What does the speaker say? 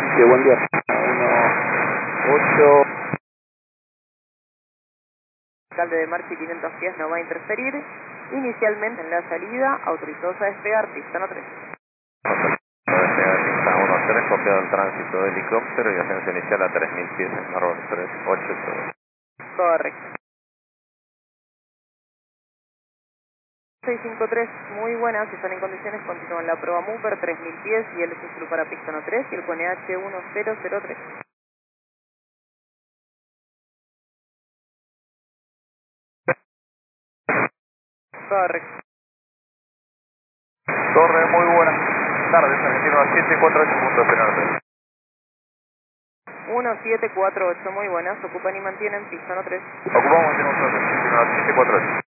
Sí, buen día. 1, 8. Alcalde de Marchi 500 pies no va a interferir. Inicialmente en la salida, autorizados a despegar, pista no 3. Pista 1-3, copiado el tránsito de helicóptero y ascenso inicial a 3000 pies en Marrón 382. Correcto. 653, muy buenas, si están en condiciones continúan la prueba Mooper 3000 pies y el SUSLU para pista no 3 y el QNH 1003. Correcto. Torre, muy buenas tardes, Argentino 748.0. 1748, muy buenas, ocupan y mantienen pista no 3. Ocupamos en un Argentino 748.